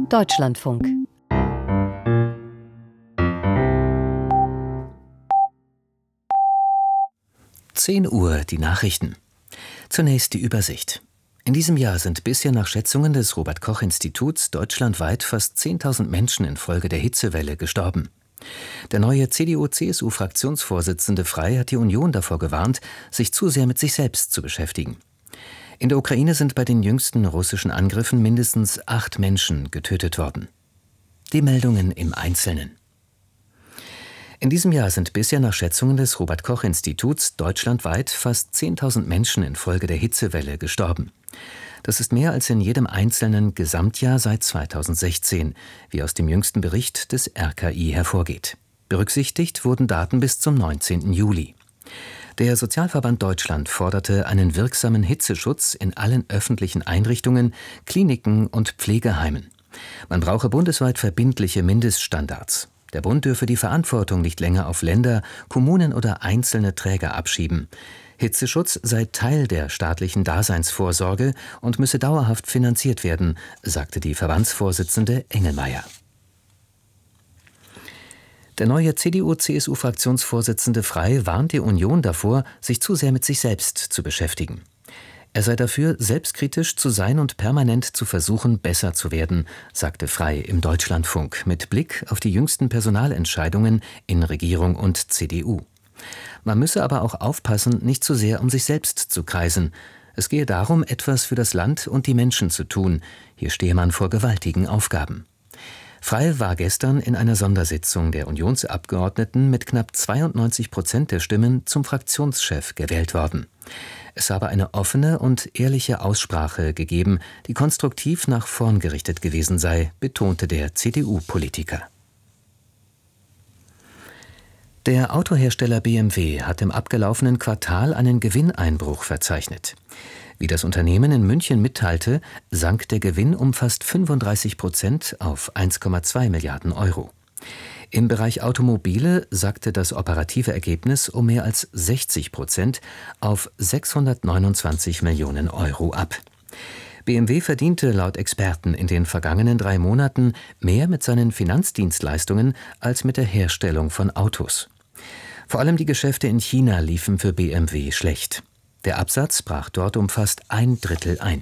Deutschlandfunk. Uhr, die Nachrichten. Zunächst die Übersicht. In diesem Jahr sind bisher nach Schätzungen des Robert-Koch-Instituts deutschlandweit fast 10.000 Menschen infolge der Hitzewelle gestorben. Der neue CDU-CSU-Fraktionsvorsitzende Frey hat die Union davor gewarnt, sich zu sehr mit sich selbst zu beschäftigen. In der Ukraine sind bei den jüngsten russischen Angriffen mindestens 8 Menschen getötet worden. Die Meldungen im Einzelnen. In diesem Jahr sind bisher nach Schätzungen des Robert-Koch-Instituts deutschlandweit fast 10.000 Menschen infolge der Hitzewelle gestorben. Das ist mehr als in jedem einzelnen Gesamtjahr seit 2016, wie aus dem jüngsten Bericht des RKI hervorgeht. Berücksichtigt wurden Daten bis zum 19. Juli. Der Sozialverband Deutschland forderte einen wirksamen Hitzeschutz in allen öffentlichen Einrichtungen, Kliniken und Pflegeheimen. Man brauche bundesweit verbindliche Mindeststandards. Der Bund dürfe die Verantwortung nicht länger auf Länder, Kommunen oder einzelne Träger abschieben. Hitzeschutz sei Teil der staatlichen Daseinsvorsorge und müsse dauerhaft finanziert werden, sagte die Verbandsvorsitzende Engelmeier. Der neue CDU-CSU-Fraktionsvorsitzende Frey warnt die Union davor, sich zu sehr mit sich selbst zu beschäftigen. Er sei dafür, selbstkritisch zu sein und permanent zu versuchen, besser zu werden, sagte Frey im Deutschlandfunk mit Blick auf die jüngsten Personalentscheidungen in Regierung und CDU. Man müsse aber auch aufpassen, nicht zu sehr um sich selbst zu kreisen. Es gehe darum, etwas für das Land und die Menschen zu tun. Hier stehe man vor gewaltigen Aufgaben. Frey war gestern in einer Sondersitzung der Unionsabgeordneten mit knapp 92% der Stimmen zum Fraktionschef gewählt worden. Es habe eine offene und ehrliche Aussprache gegeben, die konstruktiv nach vorn gerichtet gewesen sei, betonte der CDU-Politiker. Der Autohersteller BMW hat im abgelaufenen Quartal einen Gewinneinbruch verzeichnet. Wie das Unternehmen in München mitteilte, sank der Gewinn um fast 35% auf 1,2 Milliarden Euro. Im Bereich Automobile sackte das operative Ergebnis um mehr als 60% auf 629 Millionen Euro ab. BMW verdiente laut Experten in den vergangenen 3 Monaten mehr mit seinen Finanzdienstleistungen als mit der Herstellung von Autos. Vor allem die Geschäfte in China liefen für BMW schlecht. Der Absatz brach dort um fast 1/3 ein.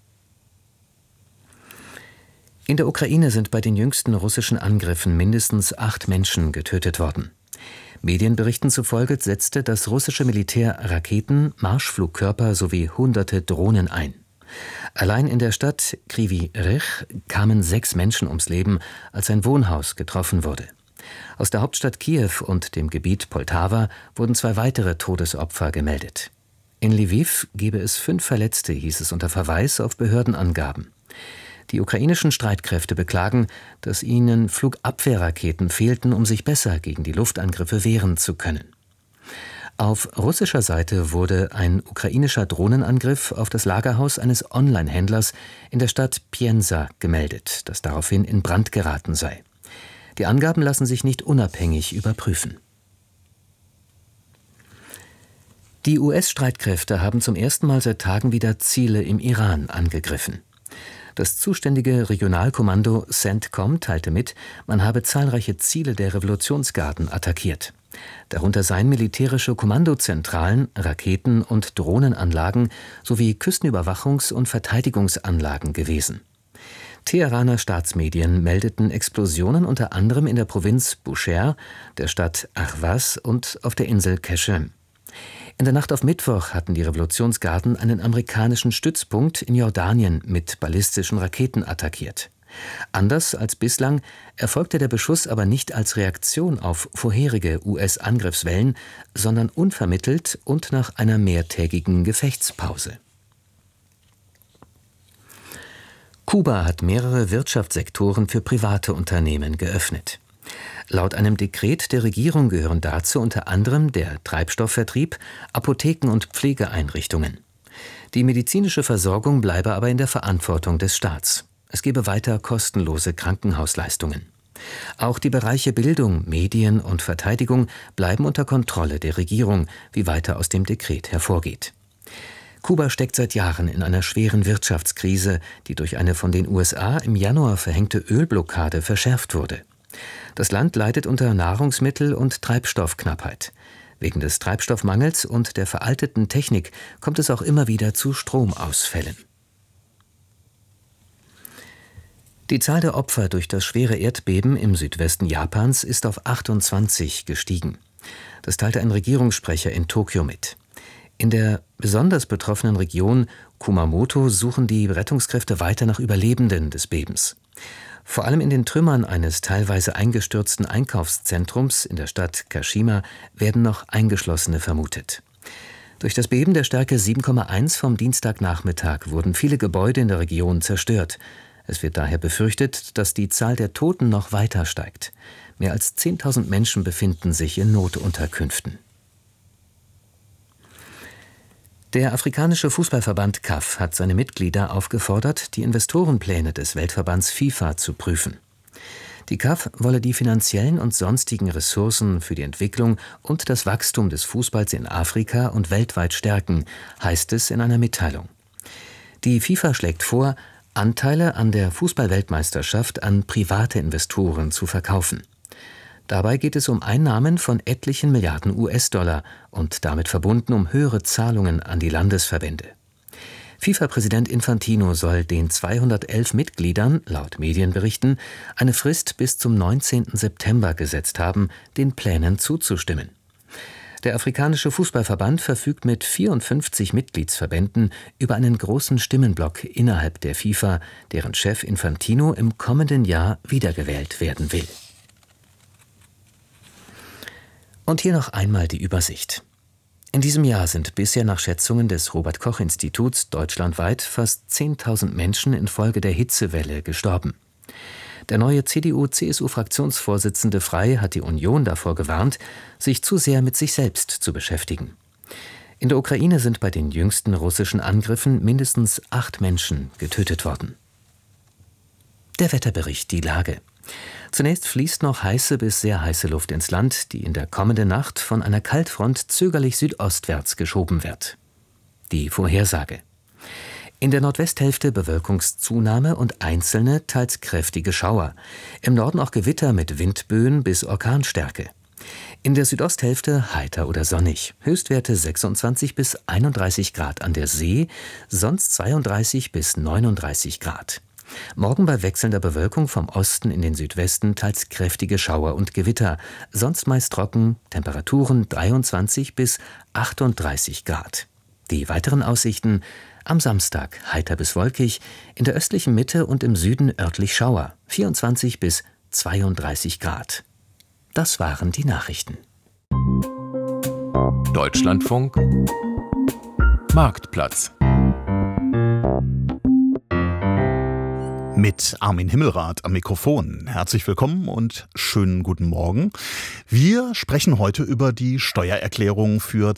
In der Ukraine sind bei den jüngsten russischen Angriffen mindestens 8 Menschen getötet worden. Medienberichten zufolge setzte das russische Militär Raketen, Marschflugkörper sowie hunderte Drohnen ein. Allein in der Stadt Kryvyi Rih kamen 6 Menschen ums Leben, als ein Wohnhaus getroffen wurde. Aus der Hauptstadt Kiew und dem Gebiet Poltawa wurden 2 weitere Todesopfer gemeldet. In Lwiw gebe es 5 Verletzte, hieß es unter Verweis auf Behördenangaben. Die ukrainischen Streitkräfte beklagen, dass ihnen Flugabwehrraketen fehlten, um sich besser gegen die Luftangriffe wehren zu können. Auf russischer Seite wurde ein ukrainischer Drohnenangriff auf das Lagerhaus eines Online-Händlers in der Stadt Pienza gemeldet, das daraufhin in Brand geraten sei. Die Angaben lassen sich nicht unabhängig überprüfen. Die US-Streitkräfte haben zum ersten Mal seit Tagen wieder Ziele im Iran angegriffen. Das zuständige Regionalkommando CENTCOM teilte mit, man habe zahlreiche Ziele der Revolutionsgarden attackiert. Darunter seien militärische Kommandozentralen, Raketen- und Drohnenanlagen sowie Küstenüberwachungs- und Verteidigungsanlagen gewesen. Teheraner Staatsmedien meldeten Explosionen unter anderem in der Provinz Bushehr, der Stadt Ahvaz und auf der Insel Qeshm. In der Nacht auf Mittwoch hatten die Revolutionsgarden einen amerikanischen Stützpunkt in Jordanien mit ballistischen Raketen attackiert. Anders als bislang erfolgte der Beschuss aber nicht als Reaktion auf vorherige US-Angriffswellen, sondern unvermittelt und nach einer mehrtägigen Gefechtspause. Kuba hat mehrere Wirtschaftssektoren für private Unternehmen geöffnet. Laut einem Dekret der Regierung gehören dazu unter anderem der Treibstoffvertrieb, Apotheken und Pflegeeinrichtungen. Die medizinische Versorgung bleibe aber in der Verantwortung des Staats. Es gebe weiter kostenlose Krankenhausleistungen. Auch die Bereiche Bildung, Medien und Verteidigung bleiben unter Kontrolle der Regierung, wie weiter aus dem Dekret hervorgeht. Kuba steckt seit Jahren in einer schweren Wirtschaftskrise, die durch eine von den USA im Januar verhängte Ölblockade verschärft wurde. Das Land leidet unter Nahrungsmittel- und Treibstoffknappheit. Wegen des Treibstoffmangels und der veralteten Technik kommt es auch immer wieder zu Stromausfällen. Die Zahl der Opfer durch das schwere Erdbeben im Südwesten Japans ist auf 28 gestiegen. Das teilte ein Regierungssprecher in Tokio mit. In der besonders betroffenen Region Kumamoto suchen die Rettungskräfte weiter nach Überlebenden des Bebens. Vor allem in den Trümmern eines teilweise eingestürzten Einkaufszentrums in der Stadt Kashima werden noch Eingeschlossene vermutet. Durch das Beben der Stärke 7,1 vom Dienstagnachmittag wurden viele Gebäude in der Region zerstört. Es wird daher befürchtet, dass die Zahl der Toten noch weiter steigt. Mehr als 10.000 Menschen befinden sich in Notunterkünften. Der afrikanische Fußballverband CAF hat seine Mitglieder aufgefordert, die Investorenpläne des Weltverbands FIFA zu prüfen. Die CAF wolle die finanziellen und sonstigen Ressourcen für die Entwicklung und das Wachstum des Fußballs in Afrika und weltweit stärken, heißt es in einer Mitteilung. Die FIFA schlägt vor, Anteile an der Fußball-Weltmeisterschaft an private Investoren zu verkaufen. Dabei geht es um Einnahmen von etlichen Milliarden US-Dollar und damit verbunden um höhere Zahlungen an die Landesverbände. FIFA-Präsident Infantino soll den 211 Mitgliedern, laut Medienberichten, eine Frist bis zum 19. September gesetzt haben, den Plänen zuzustimmen. Der afrikanische Fußballverband verfügt mit 54 Mitgliedsverbänden über einen großen Stimmenblock innerhalb der FIFA, deren Chef Infantino im kommenden Jahr wiedergewählt werden will. Und hier noch einmal die Übersicht. In diesem Jahr sind bisher nach Schätzungen des Robert-Koch-Instituts deutschlandweit fast 10.000 Menschen infolge der Hitzewelle gestorben. Der neue CDU-CSU-Fraktionsvorsitzende Frey hat die Union davor gewarnt, sich zu sehr mit sich selbst zu beschäftigen. In der Ukraine sind bei den jüngsten russischen Angriffen mindestens 8 Menschen getötet worden. Der Wetterbericht, die Lage. Zunächst fließt noch heiße bis sehr heiße Luft ins Land, die in der kommenden Nacht von einer Kaltfront zögerlich südostwärts geschoben wird. Die Vorhersage. In der Nordwesthälfte Bewölkungszunahme und einzelne, teils kräftige Schauer. Im Norden auch Gewitter mit Windböen bis Orkanstärke. In der Südosthälfte heiter oder sonnig. Höchstwerte 26 bis 31 Grad an der See, sonst 32 bis 39 Grad. Morgen bei wechselnder Bewölkung vom Osten in den Südwesten teils kräftige Schauer und Gewitter, sonst meist trocken, Temperaturen 23 bis 38 Grad. Die weiteren Aussichten: am Samstag heiter bis wolkig, in der östlichen Mitte und im Süden örtlich Schauer, 24 bis 32 Grad. Das waren die Nachrichten. Deutschlandfunk Marktplatz mit Armin Himmelrath am Mikrofon. Herzlich willkommen und schönen guten Morgen. Wir sprechen heute über die Steuererklärung für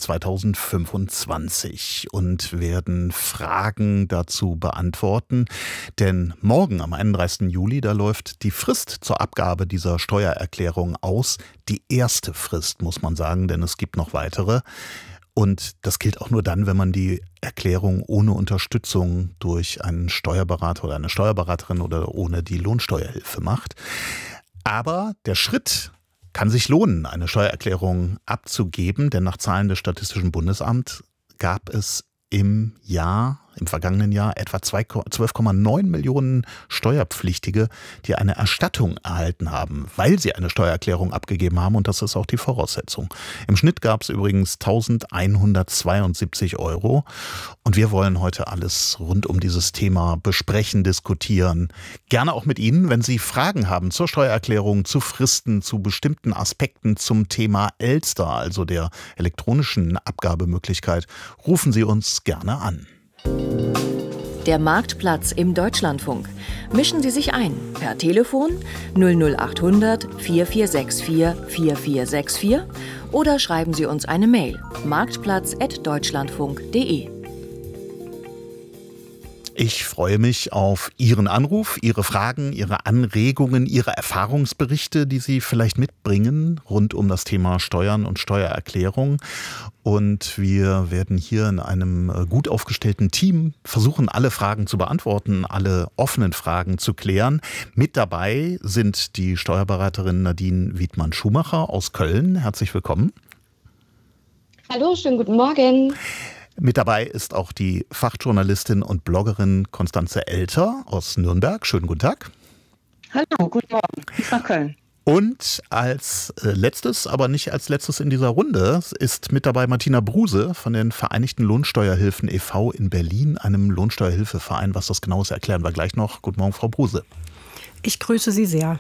2025 und werden Fragen dazu beantworten. Denn morgen, am 31. Juli, da läuft die Frist zur Abgabe dieser Steuererklärung aus. Die erste Frist, muss man sagen, denn es gibt noch weitere. Und das gilt auch nur dann, wenn man die Erklärung ohne Unterstützung durch einen Steuerberater oder eine Steuerberaterin oder ohne die Lohnsteuerhilfe macht. Aber der Schritt kann sich lohnen, eine Steuererklärung abzugeben, denn nach Zahlen des Statistischen Bundesamts gab es im vergangenen Jahr etwa 12,9 Millionen Steuerpflichtige, die eine Erstattung erhalten haben, weil sie eine Steuererklärung abgegeben haben, und das ist auch die Voraussetzung. Im Schnitt gab es übrigens 1.172 €, und wir wollen heute alles rund um dieses Thema besprechen, diskutieren. Gerne auch mit Ihnen, wenn Sie Fragen haben zur Steuererklärung, zu Fristen, zu bestimmten Aspekten zum Thema Elster, also der elektronischen Abgabemöglichkeit, rufen Sie uns gerne an. Der Marktplatz im Deutschlandfunk. Mischen Sie sich ein per Telefon 00800 4464 4464 oder schreiben Sie uns eine Mail marktplatz@deutschlandfunk.de. Ich freue mich auf Ihren Anruf, Ihre Fragen, Ihre Anregungen, Ihre Erfahrungsberichte, die Sie vielleicht mitbringen rund um das Thema Steuern und Steuererklärung. Und wir werden hier in einem gut aufgestellten Team versuchen, alle Fragen zu beantworten, alle offenen Fragen zu klären. Mit dabei sind die Steuerberaterin Nadine Wiedmann-Schumacher aus Köln. Herzlich willkommen. Hallo, schönen guten Morgen. Mit dabei ist auch die Fachjournalistin und Bloggerin Constanze Elter aus Nürnberg. Schönen guten Tag. Hallo, guten Morgen. Bis nach Köln. Und als letztes, aber nicht als letztes in dieser Runde, ist mit dabei Martina Bruse von den Vereinigten Lohnsteuerhilfen e.V. in Berlin, einem Lohnsteuerhilfeverein. Was das genau ist, erklären wir gleich noch. Guten Morgen, Frau Bruse. Ich grüße Sie sehr.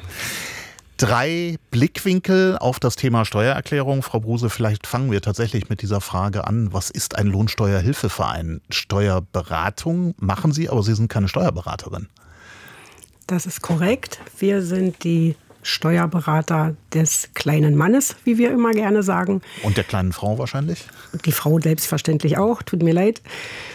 3 Blickwinkel auf das Thema Steuererklärung. Frau Bruse, vielleicht fangen wir tatsächlich mit dieser Frage an. Was ist ein Lohnsteuerhilfeverein? Steuerberatung machen Sie, aber Sie sind keine Steuerberaterin. Das ist korrekt. Wir sind die Steuerberater des kleinen Mannes, wie wir immer gerne sagen. Und der kleinen Frau wahrscheinlich? Die Frau selbstverständlich auch, tut mir leid.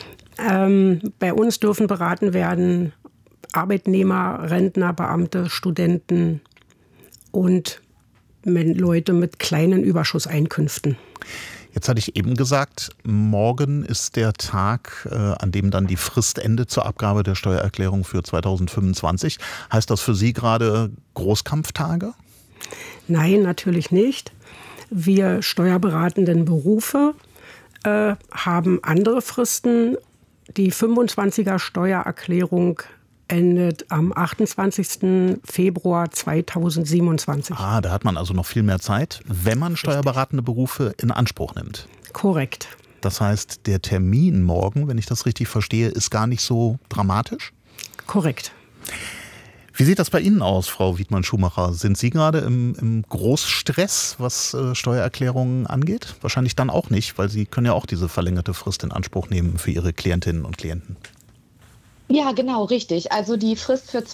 Bei uns dürfen beraten werden Arbeitnehmer, Rentner, Beamte, Studenten und Leute mit kleinen Überschusseinkünften. Jetzt hatte ich eben gesagt, morgen ist der Tag, an dem dann die Frist endet zur Abgabe der Steuererklärung für 2025. Heißt das für Sie gerade Großkampftage? Nein, natürlich nicht. Wir steuerberatenden Berufe haben andere Fristen. Die 25er Steuererklärung endet am 28. Februar 2027. Da hat man also noch viel mehr Zeit, wenn man steuerberatende Berufe in Anspruch nimmt. Korrekt. Das heißt, der Termin morgen, wenn ich das richtig verstehe, ist gar nicht so dramatisch? Korrekt. Wie sieht das bei Ihnen aus, Frau Wiedmann-Schumacher? Sind Sie gerade im Großstress, was Steuererklärungen angeht? Wahrscheinlich dann auch nicht, weil Sie können ja auch diese verlängerte Frist in Anspruch nehmen für Ihre Klientinnen und Klienten. Ja, genau, richtig. Also die Frist für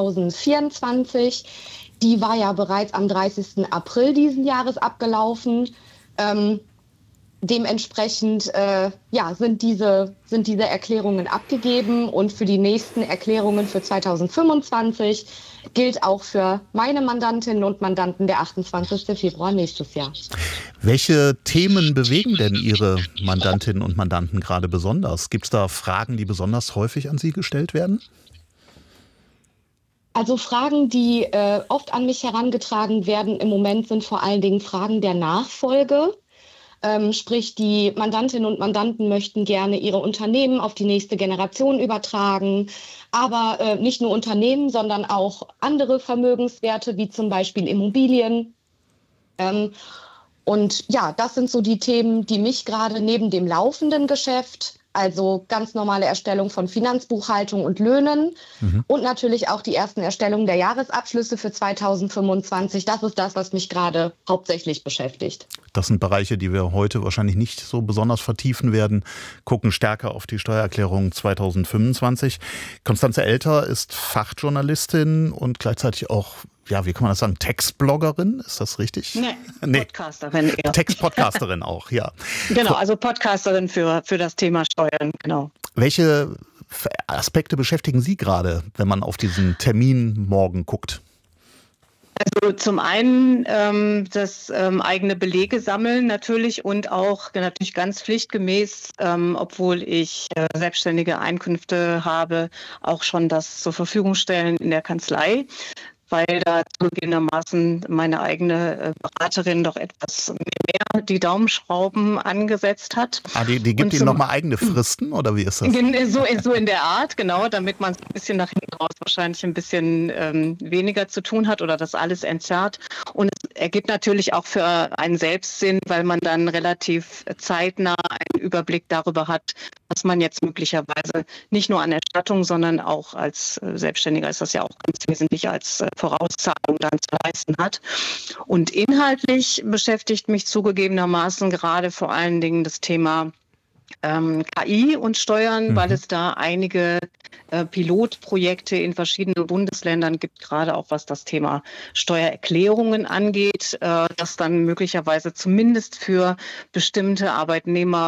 2024, die war ja bereits am 30. April diesen Jahres abgelaufen. Dementsprechend sind diese Erklärungen abgegeben und für die nächsten Erklärungen für 2025 gilt auch für meine Mandantinnen und Mandanten der 28. Februar nächstes Jahr. Welche Themen bewegen denn Ihre Mandantinnen und Mandanten gerade besonders? Gibt es da Fragen, die besonders häufig an Sie gestellt werden? Also Fragen, die oft an mich herangetragen werden im Moment, sind vor allen Dingen Fragen der Nachfolge. Sprich, die Mandantinnen und Mandanten möchten gerne ihre Unternehmen auf die nächste Generation übertragen, aber nicht nur Unternehmen, sondern auch andere Vermögenswerte, wie zum Beispiel Immobilien. Und ja, das sind so die Themen, die mich gerade neben dem laufenden Geschäft, also ganz normale Erstellung von Finanzbuchhaltung und Löhnen und natürlich auch die ersten Erstellungen der Jahresabschlüsse für 2025. Das ist das, was mich gerade hauptsächlich beschäftigt. Das sind Bereiche, die wir heute wahrscheinlich nicht so besonders vertiefen werden, gucken stärker auf die Steuererklärung 2025. Constanze Elter ist Fachjournalistin und gleichzeitig auch, ja, wie kann man das sagen, Textbloggerin, ist das richtig? Nee. Podcasterin eher. Textpodcasterin auch, ja. Genau, also Podcasterin für das Thema Steuern, genau. Welche Aspekte beschäftigen Sie gerade, wenn man auf diesen Termin morgen guckt? Also zum einen das eigene Belege sammeln natürlich und auch natürlich ganz pflichtgemäß, obwohl ich selbstständige Einkünfte habe, auch schon das zur Verfügung stellen in der Kanzlei, weil da zugegebenermaßen meine eigene Beraterin doch etwas mehr die Daumenschrauben angesetzt hat. Die gibt Ihnen nochmal eigene Fristen oder wie ist das? So in der Art, genau, damit man ein bisschen nach hinten raus wahrscheinlich ein bisschen weniger zu tun hat oder das alles entzerrt. Und es ergibt natürlich auch für einen selbst Sinn, weil man dann relativ zeitnah einen Überblick darüber hat, was man jetzt möglicherweise nicht nur an Erstattung, sondern auch als Selbstständiger ist das ja auch ganz wesentlich als Vorauszahlung dann zu leisten hat. Und inhaltlich beschäftigt mich zugegebenermaßen gerade vor allen Dingen das Thema KI und Steuern, weil es da einige Pilotprojekte in verschiedenen Bundesländern gibt, gerade auch was das Thema Steuererklärungen angeht, das dann möglicherweise zumindest für bestimmte Arbeitnehmergruppen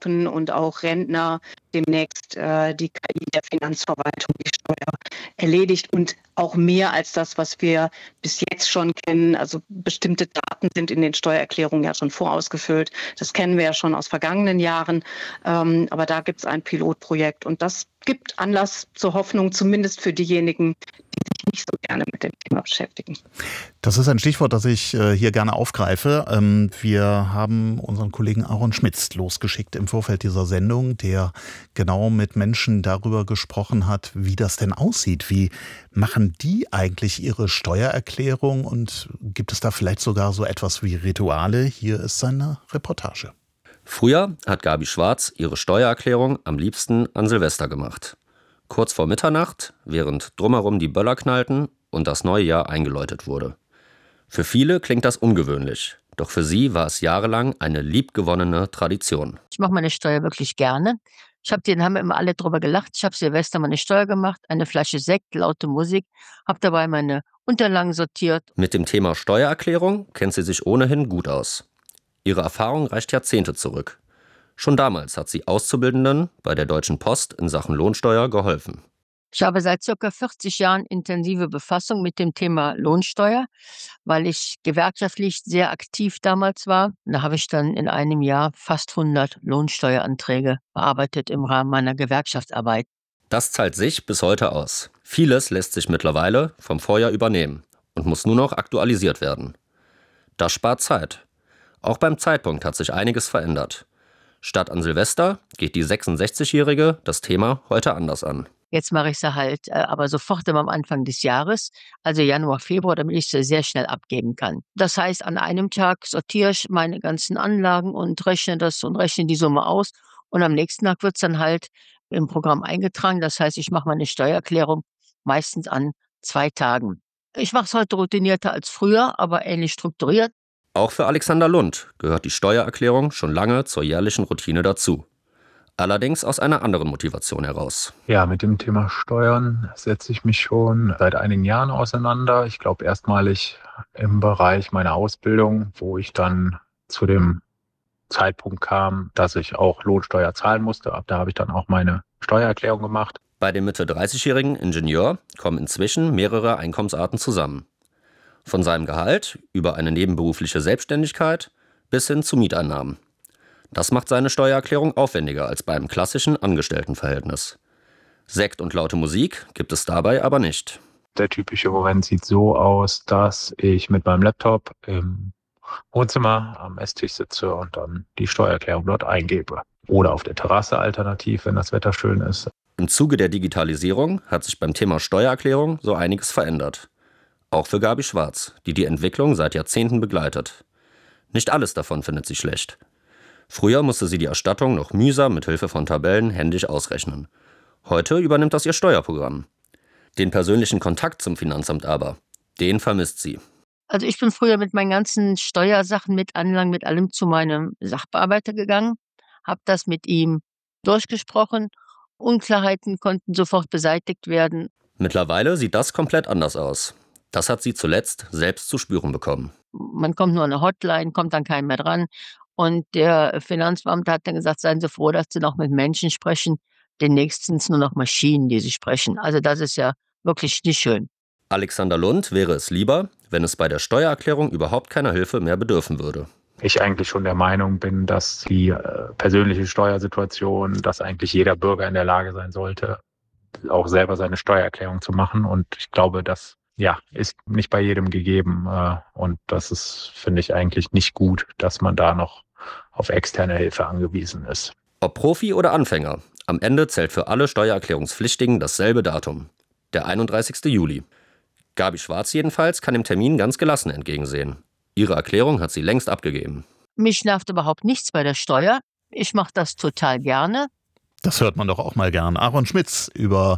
stoppen und auch Rentner demnächst die KI der Finanzverwaltung die Steuer erledigt und auch mehr als das, was wir bis jetzt schon kennen. Also bestimmte Daten sind in den Steuererklärungen ja schon vorausgefüllt. Das kennen wir ja schon aus vergangenen Jahren. Aber da gibt es ein Pilotprojekt und das gibt Anlass zur Hoffnung, zumindest für diejenigen, die sich nicht so gerne mit dem Thema beschäftigen. Das ist ein Stichwort, das ich hier gerne aufgreife. Wir haben unseren Kollegen Aaron Schmitz losgeschickt im Vorfeld dieser Sendung, der genau mit Menschen darüber gesprochen hat, wie das denn aussieht. Wie machen die eigentlich ihre Steuererklärung und gibt es da vielleicht sogar so etwas wie Rituale? Hier ist seine Reportage. Früher hat Gabi Schwarz ihre Steuererklärung am liebsten an Silvester gemacht. Kurz vor Mitternacht, während drumherum die Böller knallten und das neue Jahr eingeläutet wurde. Für viele klingt das ungewöhnlich, doch für sie war es jahrelang eine liebgewonnene Tradition. Ich mache meine Steuer wirklich gerne. Haben immer alle drüber gelacht. Ich habe Silvester meine Steuer gemacht, eine Flasche Sekt, laute Musik, habe dabei meine Unterlagen sortiert. Mit dem Thema Steuererklärung kennt sie sich ohnehin gut aus. Ihre Erfahrung reicht Jahrzehnte zurück. Schon damals hat sie Auszubildenden bei der Deutschen Post in Sachen Lohnsteuer geholfen. Ich habe seit ca. 40 Jahren intensive Befassung mit dem Thema Lohnsteuer, weil ich gewerkschaftlich sehr aktiv damals war. Da habe ich dann in einem Jahr fast 100 Lohnsteueranträge bearbeitet im Rahmen meiner Gewerkschaftsarbeit. Das zahlt sich bis heute aus. Vieles lässt sich mittlerweile vom Vorjahr übernehmen und muss nur noch aktualisiert werden. Das spart Zeit. Auch beim Zeitpunkt hat sich einiges verändert. Statt an Silvester geht die 66-Jährige das Thema heute anders an. Jetzt mache ich sie halt aber sofort immer am Anfang des Jahres, also Januar, Februar, damit ich sie sehr schnell abgeben kann. Das heißt, an einem Tag sortiere ich meine ganzen Anlagen und rechne die Summe aus. Und am nächsten Tag wird es dann halt im Programm eingetragen. Das heißt, ich mache meine Steuererklärung meistens an 2 Tagen. Ich mache es heute routinierter als früher, aber ähnlich strukturiert. Auch für Alexander Lund gehört die Steuererklärung schon lange zur jährlichen Routine dazu. Allerdings aus einer anderen Motivation heraus. Ja, mit dem Thema Steuern setze ich mich schon seit einigen Jahren auseinander. Ich glaube erstmalig im Bereich meiner Ausbildung, wo ich dann zu dem Zeitpunkt kam, dass ich auch Lohnsteuer zahlen musste. Ab da habe ich dann auch meine Steuererklärung gemacht. Bei dem Mitte 30-jährigen Ingenieur kommen inzwischen mehrere Einkommensarten zusammen. Von seinem Gehalt über eine nebenberufliche Selbstständigkeit bis hin zu Mieteinnahmen. Das macht seine Steuererklärung aufwendiger als beim klassischen Angestelltenverhältnis. Sekt und laute Musik gibt es dabei aber nicht. Der typische Moment sieht so aus, dass ich mit meinem Laptop im Wohnzimmer am Esstisch sitze und dann die Steuererklärung dort eingebe. Oder auf der Terrasse alternativ, wenn das Wetter schön ist. Im Zuge der Digitalisierung hat sich beim Thema Steuererklärung so einiges verändert. Auch für Gabi Schwarz, die die Entwicklung seit Jahrzehnten begleitet. Nicht alles davon findet sie schlecht. Früher musste sie die Erstattung noch mühsam mit Hilfe von Tabellen händisch ausrechnen. Heute übernimmt das ihr Steuerprogramm. Den persönlichen Kontakt zum Finanzamt aber, den vermisst sie. Also ich bin früher mit meinen ganzen Steuersachen, mit Anlagen, mit allem zu meinem Sachbearbeiter gegangen, habe das mit ihm durchgesprochen. Unklarheiten konnten sofort beseitigt werden. Mittlerweile sieht das komplett anders aus. Das hat sie zuletzt selbst zu spüren bekommen. Man kommt nur an eine Hotline, kommt dann keiner mehr dran. Und der Finanzbeamte hat dann gesagt, seien Sie froh, dass Sie noch mit Menschen sprechen. Demnächst sind es nur noch Maschinen, die Sie sprechen. Also das ist ja wirklich nicht schön. Alexander Lund wäre es lieber, wenn es bei der Steuererklärung überhaupt keiner Hilfe mehr bedürfen würde. Ich eigentlich schon der Meinung bin, dass die persönliche Steuersituation, dass eigentlich jeder Bürger in der Lage sein sollte, auch selber seine Steuererklärung zu machen. Und ich glaube, das ist nicht bei jedem gegeben. Und das ist, finde ich, eigentlich nicht gut, dass man da noch auf externe Hilfe angewiesen ist. Ob Profi oder Anfänger, am Ende zählt für alle Steuererklärungspflichtigen dasselbe Datum, der 31. Juli. Gabi Schwarz jedenfalls kann dem Termin ganz gelassen entgegensehen. Ihre Erklärung hat sie längst abgegeben. Mich nervt überhaupt nichts bei der Steuer. Ich mache das total gerne. Das hört man doch auch mal gern. Aaron Schmitz über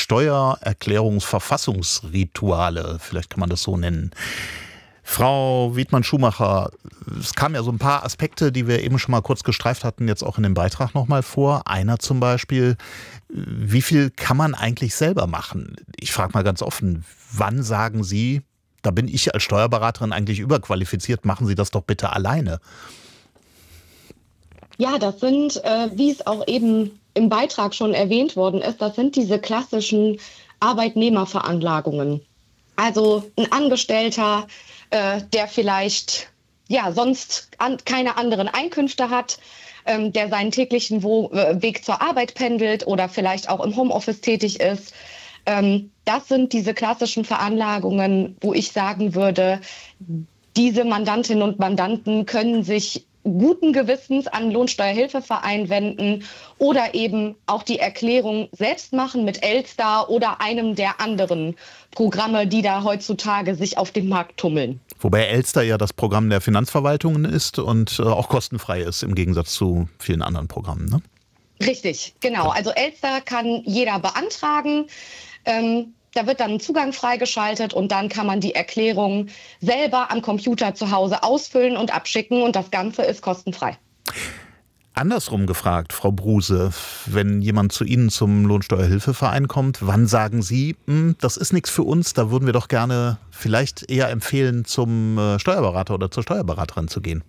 Steuererklärungsverfassungsrituale, vielleicht kann man das so nennen. Frau Wiedmann-Schumacher, es kamen ja so ein paar Aspekte, die wir eben schon mal kurz gestreift hatten, jetzt auch in dem Beitrag nochmal vor. Einer zum Beispiel, wie viel kann man eigentlich selber machen? Ich frage mal ganz offen, wann sagen Sie, da bin ich als Steuerberaterin eigentlich überqualifiziert, machen Sie das doch bitte alleine? Ja, das sind, wie es auch eben im Beitrag schon erwähnt worden ist, das sind diese klassischen Arbeitnehmerveranlagungen. Also ein Angestellter, der vielleicht sonst keine anderen Einkünfte hat, der seinen täglichen Weg zur Arbeit pendelt oder vielleicht auch im Homeoffice tätig ist. Das sind diese klassischen Veranlagungen, wo ich sagen würde, diese Mandantinnen und Mandanten können sich guten Gewissens an Lohnsteuerhilfeverein wenden oder eben auch die Erklärung selbst machen mit Elster oder einem der anderen Programme, die da heutzutage sich auf dem Markt tummeln. Wobei Elster ja das Programm der Finanzverwaltungen ist und auch kostenfrei ist im Gegensatz zu vielen anderen Programmen, ne? Richtig, genau. Also Elster kann jeder beantragen. Da wird dann ein Zugang freigeschaltet und dann kann man die Erklärung selber am Computer zu Hause ausfüllen und abschicken und das Ganze ist kostenfrei. Andersrum gefragt, Frau Bruse, wenn jemand zu Ihnen zum Lohnsteuerhilfeverein kommt, wann sagen Sie, das ist nichts für uns, da würden wir doch gerne vielleicht eher empfehlen, zum Steuerberater oder zur Steuerberaterin zu gehen?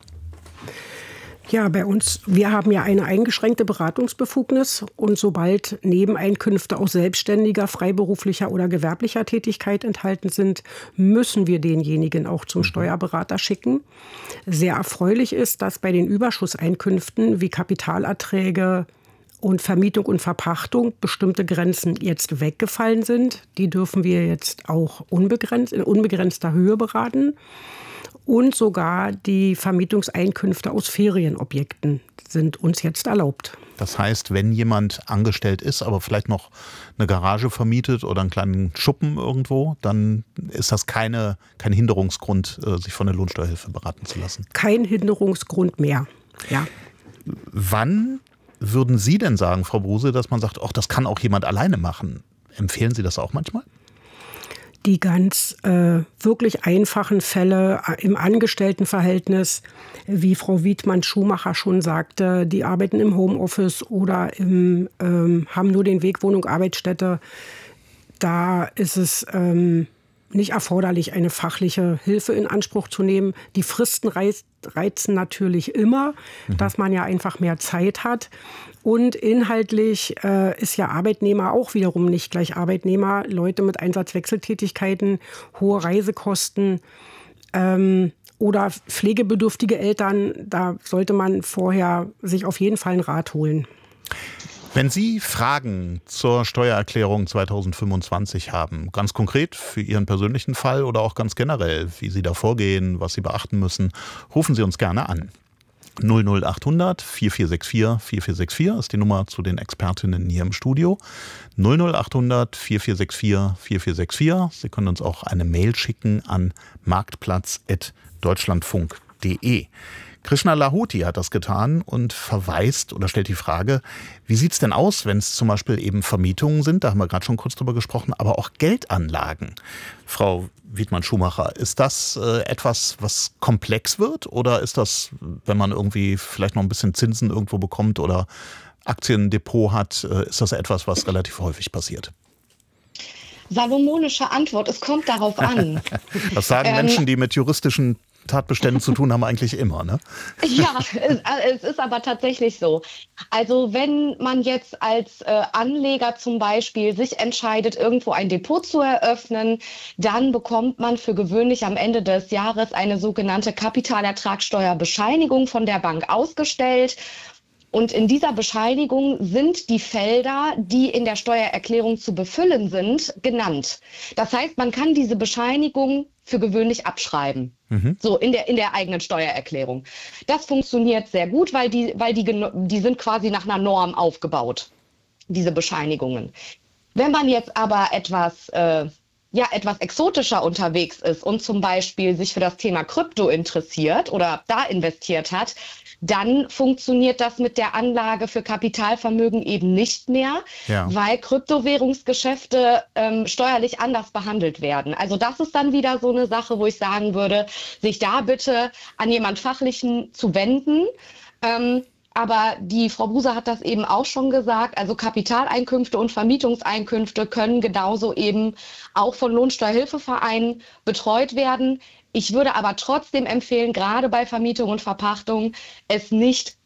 Ja, bei uns, wir haben ja eine eingeschränkte Beratungsbefugnis und sobald Nebeneinkünfte aus selbstständiger, freiberuflicher oder gewerblicher Tätigkeit enthalten sind, müssen wir denjenigen auch zum Steuerberater schicken. Sehr erfreulich ist, dass bei den Überschusseinkünften wie Kapitalerträge und Vermietung und Verpachtung bestimmte Grenzen jetzt weggefallen sind. Die dürfen wir jetzt auch in unbegrenzter Höhe beraten. Und sogar die Vermietungseinkünfte aus Ferienobjekten sind uns jetzt erlaubt. Das heißt, wenn jemand angestellt ist, aber vielleicht noch eine Garage vermietet oder einen kleinen Schuppen irgendwo, dann ist das kein Hinderungsgrund, sich von der Lohnsteuerhilfe beraten zu lassen. Kein Hinderungsgrund mehr, ja. Wann würden Sie denn sagen, Frau Bruse, dass man sagt, das kann auch jemand alleine machen? Empfehlen Sie das auch manchmal? Die ganz wirklich einfachen Fälle im Angestelltenverhältnis, wie Frau Wiedmann-Schumacher schon sagte, die arbeiten im Homeoffice oder haben nur den Weg Wohnung, Arbeitsstätte. Da ist es nicht erforderlich, eine fachliche Hilfe in Anspruch zu nehmen. Die Fristen reizen natürlich immer, dass man ja einfach mehr Zeit hat. Und inhaltlich ist ja Arbeitnehmer auch wiederum nicht gleich Arbeitnehmer. Leute mit Einsatzwechseltätigkeiten, hohe Reisekosten oder pflegebedürftige Eltern, da sollte man vorher sich auf jeden Fall einen Rat holen. Wenn Sie Fragen zur Steuererklärung 2025 haben, ganz konkret für Ihren persönlichen Fall oder auch ganz generell, wie Sie da vorgehen, was Sie beachten müssen, rufen Sie uns gerne an. 00800 4464 4464 ist die Nummer zu den Expertinnen hier im Studio. 00800 4464 4464. Sie können uns auch eine Mail schicken an marktplatz@deutschlandfunk.de. Krishna Lahoti hat das getan und verweist oder stellt die Frage, wie sieht es denn aus, wenn es zum Beispiel eben Vermietungen sind, da haben wir gerade schon kurz drüber gesprochen, aber auch Geldanlagen. Frau Wiedmann-Schumacher, ist das etwas, was komplex wird oder ist das, wenn man irgendwie vielleicht noch ein bisschen Zinsen irgendwo bekommt oder Aktiendepot hat, ist das etwas, was relativ häufig passiert? Salomonische Antwort, es kommt darauf an. Das sagen Menschen, die mit juristischen Tatbeständen zu tun haben, eigentlich immer, ne? Ja, es ist aber tatsächlich so. Also wenn man jetzt als Anleger zum Beispiel sich entscheidet, irgendwo ein Depot zu eröffnen, dann bekommt man für gewöhnlich am Ende des Jahres eine sogenannte Kapitalertragssteuerbescheinigung von der Bank ausgestellt. Und in dieser Bescheinigung sind die Felder, die in der Steuererklärung zu befüllen sind, genannt. Das heißt, man kann diese Bescheinigung für gewöhnlich abschreiben, so in der eigenen Steuererklärung. Das funktioniert sehr gut, weil die sind quasi nach einer Norm aufgebaut, diese Bescheinigungen. Wenn man jetzt aber etwas exotischer unterwegs ist und zum Beispiel sich für das Thema Krypto interessiert oder da investiert hat, dann funktioniert das mit der Anlage für Kapitalvermögen eben nicht mehr, weil Kryptowährungsgeschäfte steuerlich anders behandelt werden. Also das ist dann wieder so eine Sache, wo ich sagen würde, sich da bitte an jemand Fachlichen zu wenden. Aber die Frau Bruse hat das eben auch schon gesagt, also Kapitaleinkünfte und Vermietungseinkünfte können genauso eben auch von Lohnsteuerhilfevereinen betreut werden. Ich würde aber trotzdem empfehlen, gerade bei Vermietung und Verpachtung, es nicht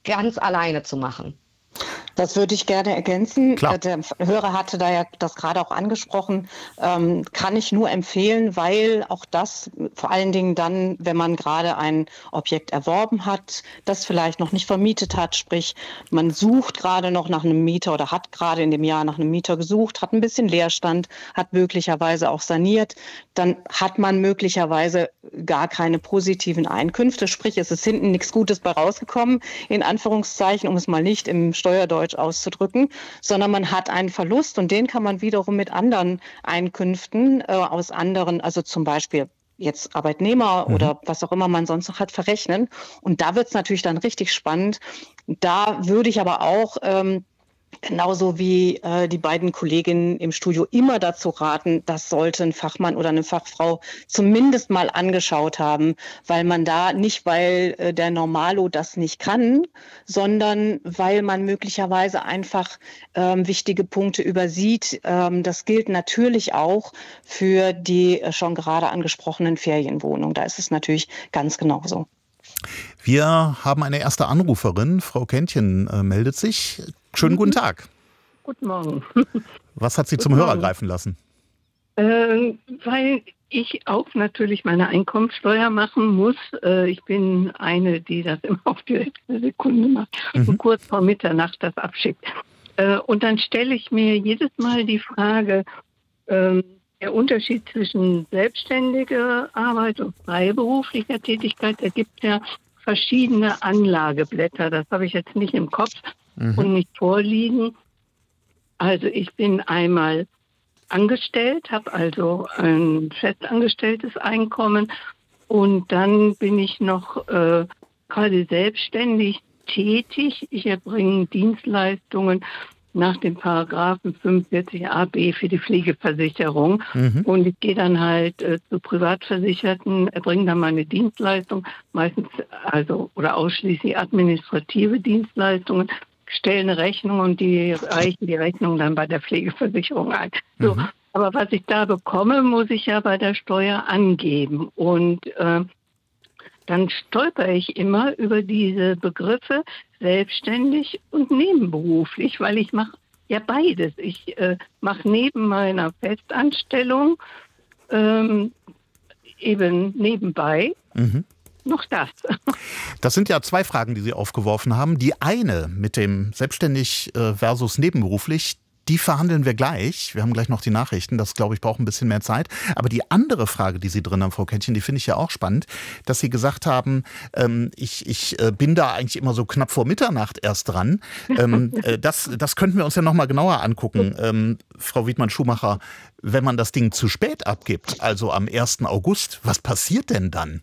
ganz alleine zu machen. Das würde ich gerne ergänzen. Klar. Der Hörer hatte da ja das gerade auch angesprochen. Kann ich nur empfehlen, weil auch das vor allen Dingen dann, wenn man gerade ein Objekt erworben hat, das vielleicht noch nicht vermietet hat, sprich man sucht gerade noch nach einem Mieter oder hat gerade in dem Jahr nach einem Mieter gesucht, hat ein bisschen Leerstand, hat möglicherweise auch saniert, dann hat man möglicherweise gar keine positiven Einkünfte, sprich es ist hinten nichts Gutes bei rausgekommen, in Anführungszeichen, um es mal nicht im Steuerdeutsch auszudrücken, sondern man hat einen Verlust und den kann man wiederum mit anderen Einkünften aus anderen, also zum Beispiel jetzt Arbeitnehmer oder was auch immer man sonst noch hat, verrechnen. Und da wird es natürlich dann richtig spannend. Da würde ich aber auch genauso wie die beiden Kolleginnen im Studio immer dazu raten, das sollte ein Fachmann oder eine Fachfrau zumindest mal angeschaut haben, weil man da nicht, weil der Normalo das nicht kann, sondern weil man möglicherweise einfach wichtige Punkte übersieht. Das gilt natürlich auch für die schon gerade angesprochenen Ferienwohnungen. Da ist es natürlich ganz genauso. Wir haben eine erste Anruferin. Frau Käntchen meldet sich. Schönen guten Tag. Guten Morgen. Was hat Sie zum Hörer greifen lassen? Weil ich auch natürlich meine Einkommensteuer machen muss. Ich bin eine, die das immer auf die letzte Sekunde macht und kurz vor Mitternacht das abschickt. Und dann stelle ich mir jedes Mal die Frage, der Unterschied zwischen selbstständiger Arbeit und freiberuflicher Tätigkeit, da gibt es ja verschiedene Anlageblätter. Das habe ich jetzt nicht im Kopf und nicht vorliegen. Also ich bin einmal angestellt, habe also ein festangestelltes Einkommen und dann bin ich noch quasi selbstständig tätig. Ich erbringe Dienstleistungen nach dem Paragraphen 45a-b für die Pflegeversicherung. Und ich gehe dann halt zu Privatversicherten, erbringe dann meine Dienstleistung, meistens also oder ausschließlich administrative Dienstleistungen, stelle eine Rechnung und die reichen die Rechnung dann bei der Pflegeversicherung ein. So, aber was ich da bekomme, muss ich ja bei der Steuer angeben. Und dann stolper ich immer über diese Begriffe selbstständig und nebenberuflich, weil ich mache ja beides. Ich mache neben meiner Festanstellung eben nebenbei noch das. Das sind ja zwei Fragen, die Sie aufgeworfen haben. Die eine mit dem selbstständig versus nebenberuflich, die verhandeln wir gleich. Wir haben gleich noch die Nachrichten. Das, glaube ich, braucht ein bisschen mehr Zeit. Aber die andere Frage, die Sie drin haben, Frau Käntchen, die finde ich ja auch spannend, dass Sie gesagt haben, ich bin da eigentlich immer so knapp vor Mitternacht erst dran. Das könnten wir uns ja noch mal genauer angucken. Frau Wiedmann-Schumacher, wenn man das Ding zu spät abgibt, also am 1. August, was passiert denn dann?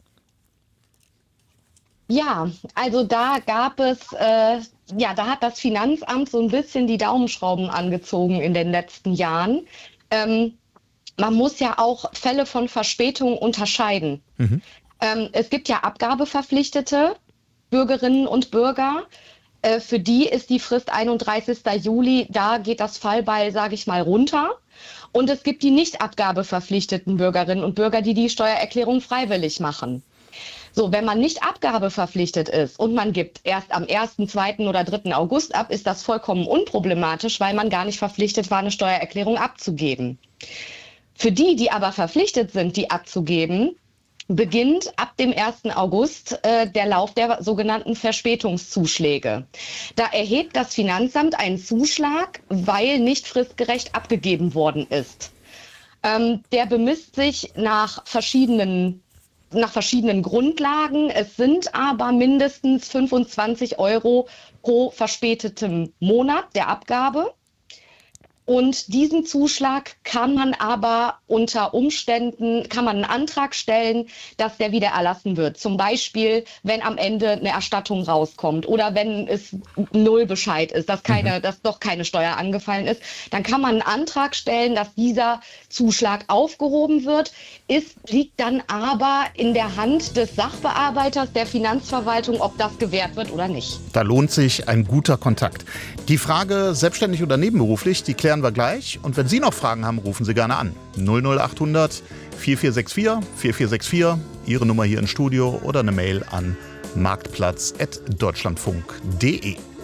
Ja, also da gab es, da hat das Finanzamt so ein bisschen die Daumenschrauben angezogen in den letzten Jahren. Man muss ja auch Fälle von Verspätung unterscheiden. Es gibt ja abgabeverpflichtete Bürgerinnen und Bürger. Für die ist die Frist 31. Juli, da geht das Fallbeil, sage ich mal, runter. Und es gibt die nicht abgabeverpflichteten Bürgerinnen und Bürger, die die Steuererklärung freiwillig machen. So, wenn man nicht abgabeverpflichtet ist und man gibt erst am 1., 2. oder 3. August ab, ist das vollkommen unproblematisch, weil man gar nicht verpflichtet war, eine Steuererklärung abzugeben. Für die, die aber verpflichtet sind, die abzugeben, beginnt ab dem 1. August der Lauf der sogenannten Verspätungszuschläge. Da erhebt das Finanzamt einen Zuschlag, weil nicht fristgerecht abgegeben worden ist. Der bemisst sich nach verschiedenen Grundlagen. Es sind aber mindestens 25 € pro verspätetem Monat der Abgabe. Und diesen Zuschlag kann man aber unter Umständen, einen Antrag stellen, dass der wieder erlassen wird. Zum Beispiel, wenn am Ende eine Erstattung rauskommt oder wenn es Nullbescheid ist, dass doch keine Steuer angefallen ist, dann kann man einen Antrag stellen, dass dieser Zuschlag aufgehoben wird. Liegt dann aber in der Hand des Sachbearbeiters der Finanzverwaltung, ob das gewährt wird oder nicht. Da lohnt sich ein guter Kontakt. Die Frage, selbstständig oder nebenberuflich, die klären wir gleich. Und wenn Sie noch Fragen haben, rufen Sie gerne an. 00800 4464 4464, Ihre Nummer hier im Studio oder eine Mail an marktplatz@deutschlandfunk.de.